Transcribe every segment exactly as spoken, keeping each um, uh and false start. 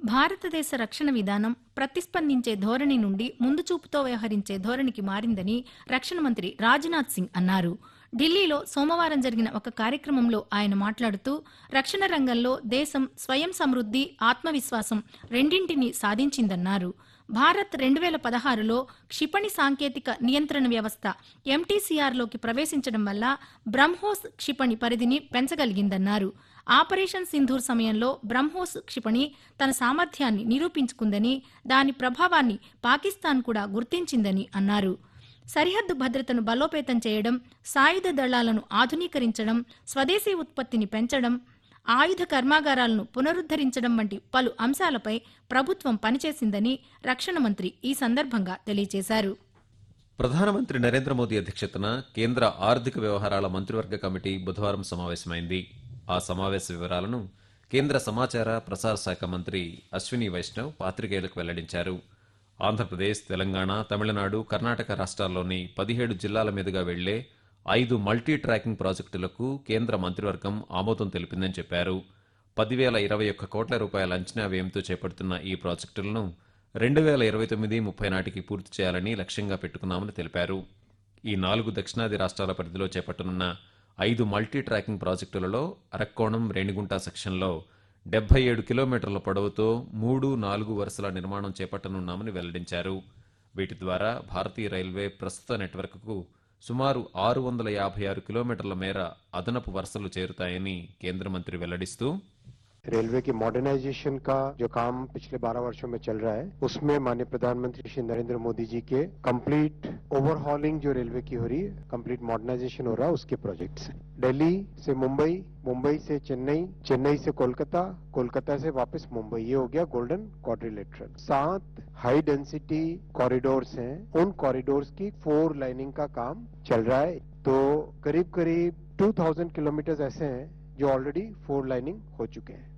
భారతదేశ రక్షణ విధానం ప్రతిస్పందించే ధోరణి నుండి ముందుచూపుతో వ్యవహరించే ధోరణికి మారిందని రక్షణ మంత్రి రాజ్నాథ్ సింగ్ అన్నారు. ఢిల్లీలో సోమవారం జరిగిన ఒక కార్యక్రమంలో ఆయన మాట్లాడుతూ రక్షణ రంగంలో దేశం స్వయం సమృద్ధి, ఆత్మవిశ్వాసం రెండింటినీ సాధించిందన్నారు. భారత్ రెండు వేల పదహారులో క్షిపణి సాంకేతిక నియంత్రణ వ్యవస్థ ఎంటీసీఆర్లోకి ప్రవేశించడం వల్ల బ్రహ్మోస్ క్షిపణి పరిధిని పెంచగలిగిందన్నారు. ఆపరేషన్ సింధూర్ సమయంలో బ్రహ్మోస్ క్షిపణి తన సామర్థ్యాన్ని నిరూపించుకుందని, దాని ప్రభావాన్ని పాకిస్తాన్ కూడా గుర్తించిందని అన్నారు. సరిహద్దు భద్రతను బలోపేతం చేయడం, సాయుధ దళాలను ఆధునీకరించడం, స్వదేశీ ఉత్పత్తిని పెంచడం, ఆయుధ కర్మాగారాలను పునరుద్ధరించడం వంటి పలు అంశాలపై ప్రభుత్వం పనిచేసిందని రక్షణ మంత్రి ఈ సందర్భంగా తెలియజేశారు. ప్రధానమంత్రి నరేంద్ర మోదీ అధ్యక్షతన కేంద్ర ఆర్థిక వ్యవహారాల మంత్రివర్గ కమిటీ బుధవారం సమావేశమైంది. ఆ సమావేశ వివరాలను కేంద్ర సమాచార ప్రసార శాఖ మంత్రి అశ్విని వైష్ణవ్ పాత్రికేయులకు వెల్లడించారు. ఆంధ్రప్రదేశ్, తెలంగాణ, తమిళనాడు, కర్ణాటక రాష్ట్రాల్లోని పదిహేడు జిల్లాల మీదుగా వెళ్లే ఐదు మల్టీ ట్రాకింగ్ ప్రాజెక్టులకు కేంద్ర మంత్రివర్గం ఆమోదం తెలిపిందని చెప్పారు. పదివేల ఇరవై ఒక్క కోట్ల రూపాయల అంచనా వ్యయంతో చేపడుతున్న ఈ ప్రాజెక్టులను రెండు వేల ఇరవై తొమ్మిది ముప్పై నాటికి పూర్తి చేయాలని లక్ష్యంగా పెట్టుకున్నామని తెలిపారు. ఈ నాలుగు దక్షిణాది రాష్ట్రాల పరిధిలో చేపట్టనున్న ఐదు మల్టీ ట్రాకింగ్ ప్రాజెక్టులలో అరక్కోణం, రేణిగుంట సెక్షన్లో డెబ్బై ఏడు కిలోమీటర్ల పొడవుతో మూడు నాలుగు వరుసల నిర్మాణం చేపట్టనున్నామని వెల్లడించారు. వీటి ద్వారా భారతీయ రైల్వే ప్రస్తుత నెట్వర్క్కు సుమారు ఆరు వందల యాభై ఆరు కిలోమీటర్ల మేర అదనపు వరుసలు చేరుతాయని కేంద్ర మంత్రి వెల్లడిస్తూ, रेलवे की मॉडर्नाइजेशन का जो काम पिछले बारह वर्षों में चल रहा है, उसमें माननीय प्रधानमंत्री श्री नरेंद्र मोदी जी के कंप्लीट ओवरहॉलिंग जो रेलवे की हो रही है, कंप्लीट मॉडर्नाइजेशन हो रहा है, उसके प्रोजेक्ट्स हैं. दिल्ली से मुंबई, मुंबई से चेन्नई, चेन्नई से कोलकाता, कोलकाता से वापस मुंबई, ये हो गया गोल्डन क्वाड्रिलेटरल. सात हाई डेंसिटी कॉरिडोर्स हैं, उन कॉरिडोर्स की फोर लाइनिंग का काम चल रहा है. तो करीब करीब दो हज़ार किलोमीटर ऐसे हैं जो ऑलरेडी फोर लाइनिंग हो चुके हैं.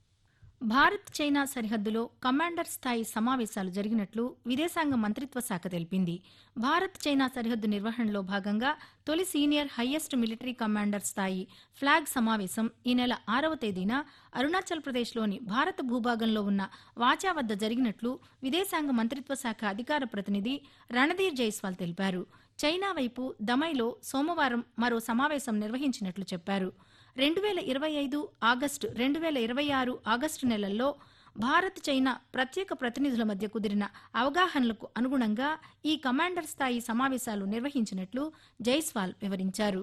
భారత్ చైనా సరిహద్దులో కమాండర్ స్థాయి సమావేశాలు జరిగినట్లు విదేశాంగ మంత్రిత్వ శాఖ తెలిపింది. భారత్ చైనా సరిహద్దు నిర్వహణలో భాగంగా తొలి సీనియర్ హైయెస్ట్ మిలిటరీ కమాండర్ స్థాయి ఫ్లాగ్ సమావేశం ఈ నెల ఆరవ తేదీన అరుణాచల్ ప్రదేశ్లోని భారత భూభాగంలో ఉన్న వాచా వద్ద జరిగినట్లు విదేశాంగ మంత్రిత్వ శాఖ అధికార ప్రతినిధి రణధీర్ జైస్వాల్ తెలిపారు. చైనా వైపు దమైలో సోమవారం మరో సమావేశం నిర్వహించినట్లు చెప్పారు. రెండు వేల ఇరవై ఐదు ఆగస్టు, రెండు వేల ఇరవై ఆరు ఆగస్టు నెలల్లో భారత్ చైనా ప్రత్యేక ప్రతినిధుల మధ్య కుదిరిన అవగాహనలకు అనుగుణంగా ఈ కమాండర్ స్థాయి సమావేశాలు నిర్వహించినట్లు జైస్వాల్ వివరించారు.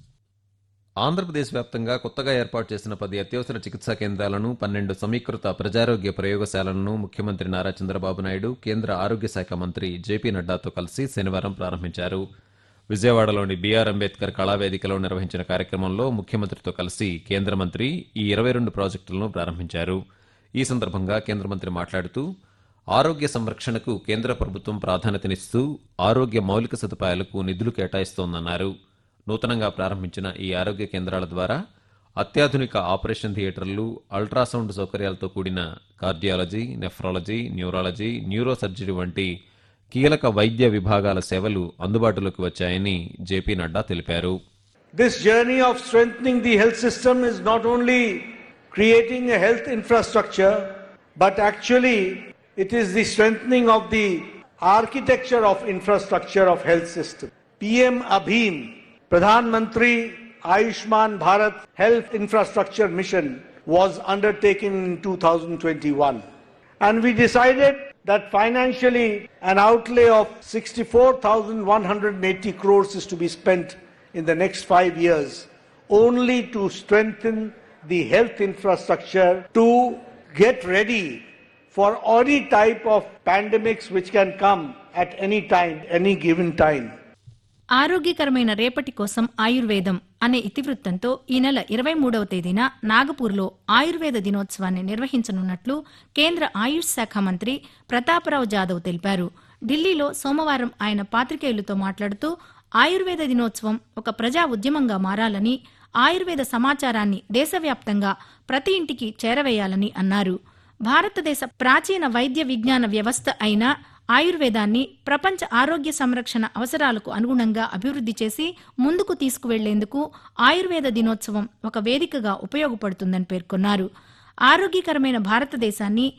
ఆంధ్రప్రదేశ్ వ్యాప్తంగా కొత్తగా ఏర్పాటు చేసిన పది అత్యవసర చికిత్సా కేంద్రాలను, పన్నెండు సమీకృత ప్రజారోగ్య ప్రయోగశాలలను ముఖ్యమంత్రి నారా చంద్రబాబు నాయుడు కేంద్ర ఆరోగ్య శాఖ మంత్రి జేపీ నడ్డాతో కలిసి శనివారం ప్రారంభించారు. విజయవాడలోని బీఆర్ అంబేద్కర్ కళావేదికలో నిర్వహించిన కార్యక్రమంలో ముఖ్యమంత్రితో కలిసి కేంద్ర మంత్రి ఈ ఇరవై రెండు ప్రాజెక్టులను ప్రారంభించారు. ఈ సందర్భంగా కేంద్ర మంత్రి మాట్లాడుతూ, ఆరోగ్య సంరక్షణకు కేంద్ర ప్రభుత్వం ప్రాధాన్యతనిస్తూ ఆరోగ్య మౌలిక సదుపాయాలకు నిధులు కేటాయిస్తోందన్నారు. నూతనంగా ప్రారంభించిన ఈ ఆరోగ్య కేంద్రాల ద్వారా అత్యాధునిక ఆపరేషన్ థియేటర్లు, అల్ట్రాసౌండ్ సౌకర్యాలతో కూడిన cardiology, nephrology, neurology, neuro surgery వంటి కీలక వైద్య విభాగాల సేవలు అందుబాటులోకి వచ్చాయని జేపీ నడ్డా తెలిపారు. This journey of strengthening the health system is not only creating a health infrastructure, but actually it is the strengthening of the architecture of infrastructure of health system. P M Abhin, Pradhan Mantri Ayushman Bharat Health Infrastructure Mission was undertaken in two thousand twenty-one. And we decided that financially an outlay of sixty-four thousand one hundred eighty crores is to be spent in the next five years only to strengthen the health infrastructure to get ready for any type of pandemics which can come at any time, any given time. ఆరోగ్యకరమైన రేపటి కోసం ఆయుర్వేదం అనే ఇతివృత్తంతో ఈ నెల ఇరవై మూడవ తేదీన నాగపూర్లో ఆయుర్వేద దినోత్సవాన్ని నిర్వహించనున్నట్లు కేంద్ర ఆయుష్ శాఖ మంత్రి ప్రతాపరావు జాదవ్ తెలిపారు. ఢిల్లీలో సోమవారం ఆయన పాత్రికేయులతో మాట్లాడుతూ, ఆయుర్వేద దినోత్సవం ఒక ప్రజా ఉద్యమంగా మారాలని, ఆయుర్వేద సమాచారాన్ని దేశవ్యాప్తంగా ప్రతి ఇంటికి చేరవేయాలని అన్నారు. భారతదేశ ప్రాచీన వైద్య విజ్ఞాన వ్యవస్థ అయిన ఆయుర్వేదాన్ని ప్రపంచ ఆరోగ్య సంరక్షణ అవసరాలకు అనుగుణంగా అభివృద్ధి చేసి ముందుకు తీసుకువెళ్లేందుకు ఆయుర్వేద దినోత్సవం ఒక వేదికగా ఉపయోగపడుతుందని పేర్కొన్నారు. ఆరోగ్యకరమైన భారతదేశాన్ని